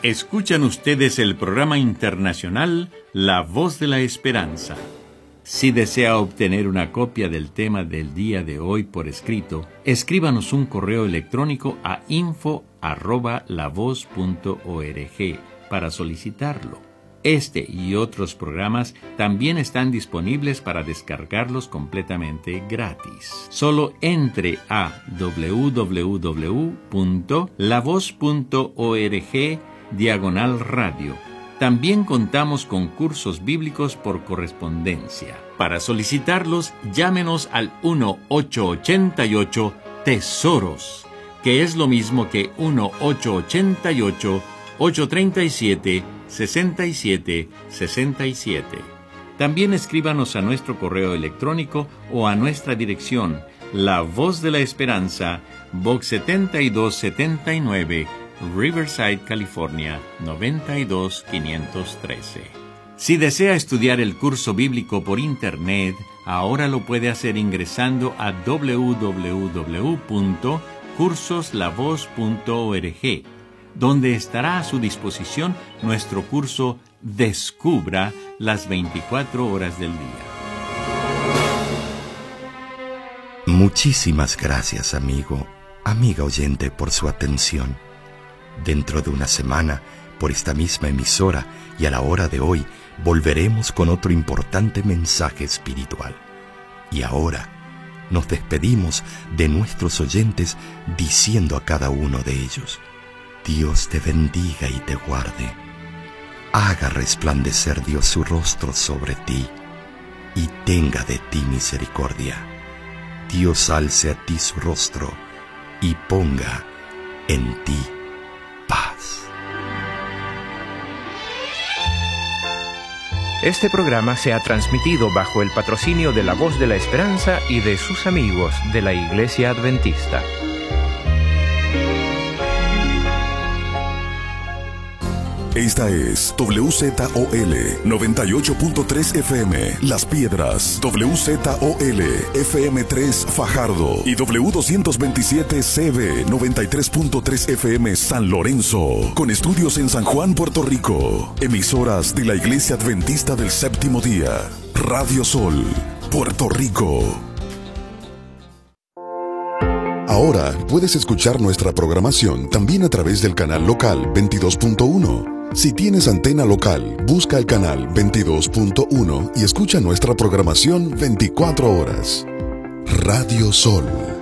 Escuchan ustedes el programa internacional La Voz de la Esperanza. Si desea obtener una copia del tema del día de hoy por escrito, escríbanos un correo electrónico a info@lavoz.org para solicitarlo. Este y otros programas también están disponibles para descargarlos completamente gratis. Solo entre a www.lavoz.org/radio. También contamos con cursos bíblicos por correspondencia. Para solicitarlos, llámenos al 1-888-TESOROS, que es lo mismo que 1-888-837-6767. También escríbanos a nuestro correo electrónico o a nuestra dirección, La Voz de la Esperanza, Box 7279, Riverside, California, 92513. Si desea estudiar el curso bíblico por Internet, ahora lo puede hacer ingresando a www.cursoslavoz.org, donde estará a su disposición nuestro curso Descubra las 24 horas del día. Muchísimas gracias, amigo, amiga oyente, por su atención. Dentro de una semana, por esta misma emisora y a la hora de hoy, volveremos con otro importante mensaje espiritual. Y ahora nos despedimos de nuestros oyentes diciendo a cada uno de ellos: Dios te bendiga y te guarde. Haga resplandecer Dios su rostro sobre ti y tenga de ti misericordia. Dios alce a ti su rostro y ponga en ti paz. Este programa se ha transmitido bajo el patrocinio de La Voz de la Esperanza y de sus amigos de la Iglesia Adventista. Esta es WZOL 98.3 FM Las Piedras, WZOL FM 3 Fajardo y W227 CB 93.3 FM San Lorenzo, con estudios en San Juan, Puerto Rico. Emisoras de la Iglesia Adventista del Séptimo Día. Radio Sol, Puerto Rico. Ahora puedes escuchar nuestra programación también a través del canal local 22.1. Si tienes antena local, busca el canal 22.1 y escucha nuestra programación 24 horas. Radio Sol.